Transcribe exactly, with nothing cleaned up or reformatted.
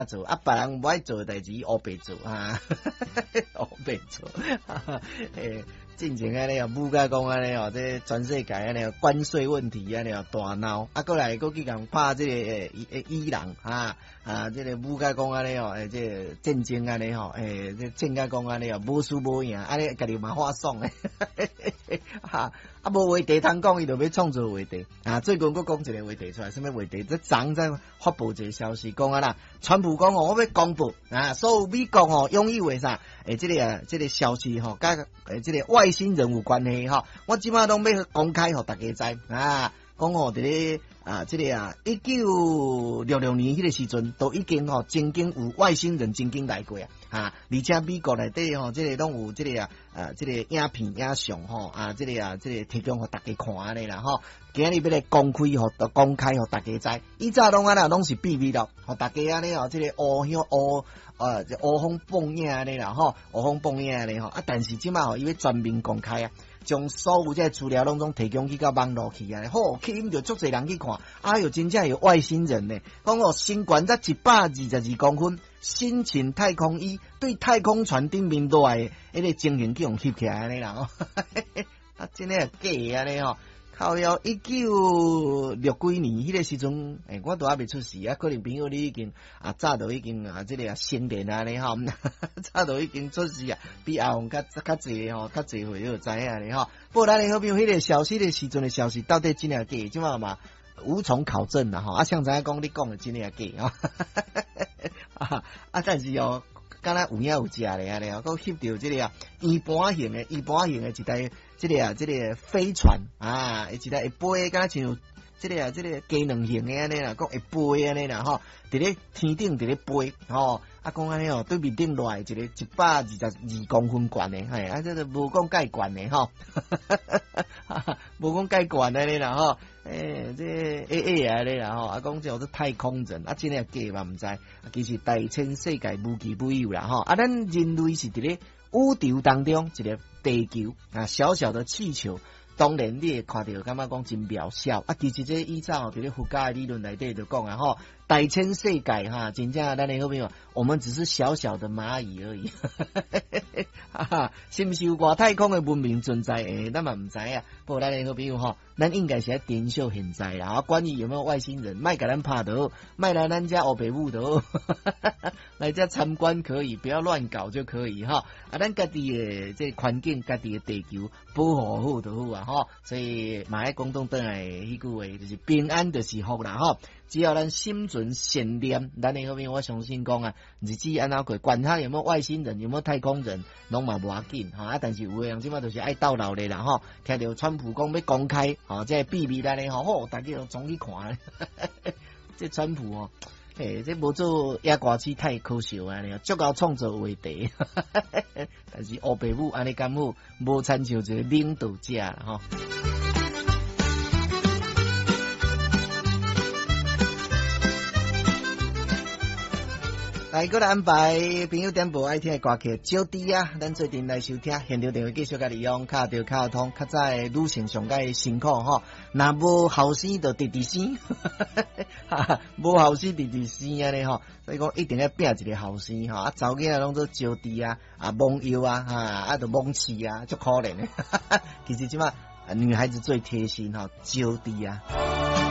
做，啊，别人不爱做的代志，乌白做啊，乌白做，诶。进前安尼哦，武甲讲安尼哦，这全世界安尼哦，关税问题安尼哦大闹，啊，过来过去共拍这个诶诶伊朗啊啊，这个武甲讲安尼哦，诶，这个战争安尼吼，诶，这战甲讲安尼哦，无输无赢，安尼家己嘛发爽诶，哈啊，无话题通讲，伊就要创造话题啊。最近佫讲一个话题出来，什么话题？这昨在发布一个消息，讲啊啦，川普讲哦，我要公布啊，所有美国哦，拥有为啥？诶，这个啊，这个消息吼，甲诶，这个外星人有关系吼，我即马拢要公开互大家知啊，讲吼，伫咧啊，这个啊，一九六六年迄个时阵，都已经吼曾经有外星人曾经来过啊，啊，而且美国内底吼，这个拢有这个啊，啊，这个影片影像吼，啊，这个啊，这个提供互大家看安尼啦吼，今日要来公开互公开互大家知，以前拢安啦，拢是秘密咯，互大家安尼哦，这个乌香乌。呃，乌风蹦影安尼啦吼，乌风蹦影安尼吼，啊，但是即马吼，伊要全面公开啊，将所有这资料拢总提供去到网络去啊，好，去因就足侪人去看，哎哟，真正有外星人呢，讲哦，身悬才一百二十二公分，身穿太空衣，对太空船顶面落来迄个情形去用翕起来安尼啦，吼，啊，真诶假安尼吼。靠要一九六几年迄个时阵，诶、欸，我都还未出世啊，可能朋友你已經啊早都已經啊，即、這個啊成年啊你吼，早都已經出世啊，比阿紅較較濟吼，較濟歲就知影咧吼。不過咱好朋友迄個消息，迄個時陣的消息到底真誒假？即嘛嘛無從考證啦吼。啊，像知影講你講誒真誒假吼，啊啊，但是哦。敢若有影有食咧安尼哦，佮翕到即個啊，圓盤形嘅圓盤形嘅一台即個啊，即個飛船啊，一台會飛，敢若像即個啊，即個機能型嘅安尼啦，講會飛安尼啦吼，佇咧天頂佇咧飛吼，啊講安尼哦，對面頂落來一個一百二十二公分懸嘅，係啊，即個無講介懸嘅吼，無講介懸安尼啦吼。誒，即係 A A 啊咧啦吼，啊講叫做太空人，啊真係假嘛唔知，其實大千世界無奇不有啦吼，啊咱人類是佇咧宇宙當中一個地球啊小小的氣球，當然你會看到感覺講真渺小，啊其實這依照佇咧佛家的理論內底就講啊吼，大千世界哈，真正咱哋好朋友，我們只是小小的螞蟻而已，哈哈，是唔是有外太空的文明存在？誒，咱嘛唔知啊，不過咱哋好朋友吼。咱應該是喺點秀現在啦，啊，關於有沒有外星人，賣給咱拍到，賣來咱家黑白母到，來家參觀可以，不要亂搞就可以哈。啊，咱家己嘅即環境，家己嘅地球保護好就好啊，哈。所以馬喺廣東倒來迄句話就是平安就是福啦，哈。只要咱心存善念，咱喺嗰邊我相信講啊，日子安怎過，管他有沒有外星人，有沒有太空人，攏嘛無要緊哈。啊，但是有個人即馬就是愛鬥鬧咧啦，哈。聽到川普講要公開。哦，即係秘密啦，你好，好，大家都總去看。這川普哦，誒，這無做野瓜子太可笑啊！你足夠創造話題，但是烏白母安尼咁好，無親像一個領導者啦，吼。來，過來安排朋友點播愛聽的歌曲，少啲啊！咱最近來收聽，現場電話繼續甲利用，卡到卡通，較早的女性上界辛苦吼，若無後生就直直生，無後生直直生安尼吼，所以講一定要拼一個後生吼，啊，查某囝仔攏做少啲啊，啊，罔腰啊，哈，啊，就罔刺啊，足可憐的，其實即馬女孩子最貼心吼，少啲啊。